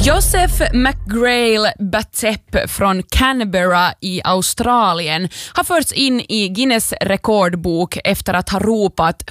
Joseph McGrail Batep från Canberra i Australien har förts in i Guinness rekordbok efter att ha ropat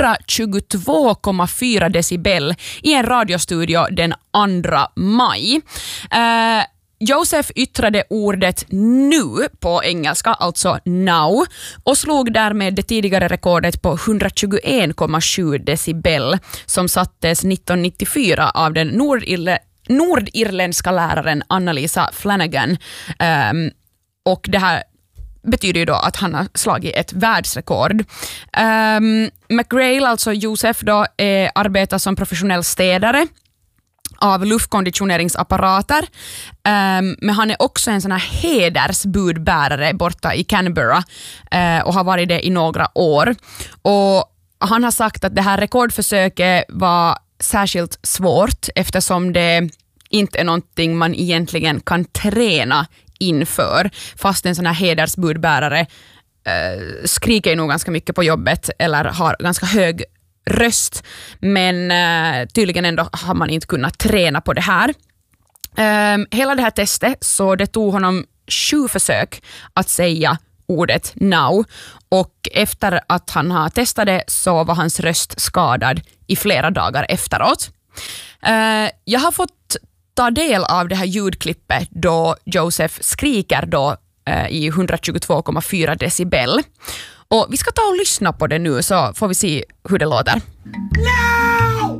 122,4 decibel i en radiostudio den 2 maj. Joseph yttrade ordet nu på engelska, alltså now, och slog därmed det tidigare rekordet på 121,7 decibel som sattes 1994 av den nordirländska läraren Anna-Lisa Flanagan. Och det här betyder ju då att han har slagit ett världsrekord. McGrail, alltså Joseph, då, arbetar som professionell städare av luftkonditioneringsapparater, men han är också en sån här hedersbudbärare borta i Canberra och har varit det i några år. Och han har sagt att det här rekordförsöket var särskilt svårt eftersom det inte är någonting man egentligen kan träna inför, fast en sån här hedersbudbärare skriker nog ganska mycket på jobbet eller har ganska hög röst, men tydligen ändå har man inte kunnat träna på det här. Hela det här testet, så det tog honom 7 försök att säga ordet now, och efter att han har testat det så var hans röst skadad i flera dagar efteråt. Jag har fått ta del av det här ljudklippet då Joseph skriker då i 122,4 decibel. Och vi ska ta och lyssna på det nu så får vi se hur det låter. No!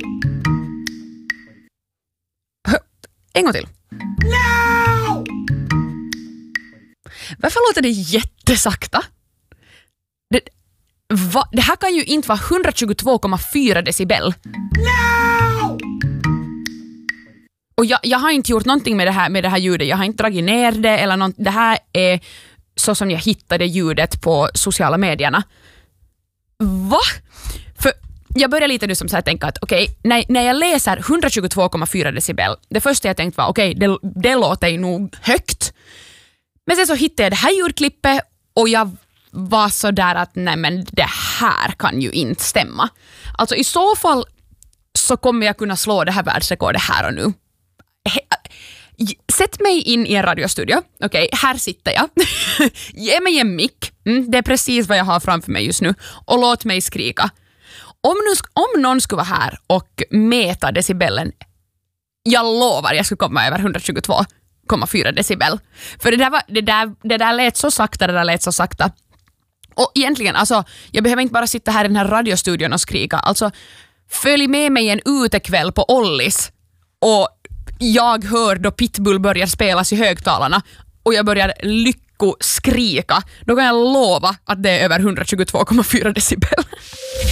En gång till. No! Varför låter det jättesakta? Det här kan ju inte vara 122,4 decibel. No! Och jag har inte gjort någonting med det här ljudet. Jag har inte dragit ner det eller något. Det här är så som jag hittade ljudet på sociala medierna. Va? För jag börjar lite nu som så här tänka att okej, när jag läser 122,4 decibel, det första jag tänkte var okej, det låter ju nog högt. Men sen så hittade jag det här ljudklippet och jag var så där att nej, men det här kan ju inte stämma. Alltså i så fall så kommer jag kunna slå det här världsrekordet här och nu. Sätt mig in i en radiostudio. Okej, här sitter jag. Ge mig en mick. Det är precis vad jag har framför mig just nu. Och låt mig skrika. Om någon skulle vara här och mäta decibelen, jag lovar jag skulle komma över 122,4 decibel. För det där lät så sakta. Och egentligen, alltså, jag behöver inte bara sitta här i den här radiostudion och skrika. Alltså, följ med mig en utekväll på Ollis och jag hör då Pitbull börjar spelas i högtalarna och jag börjar lyckoskrika. Då kan jag lova att det är över 122,4 decibel.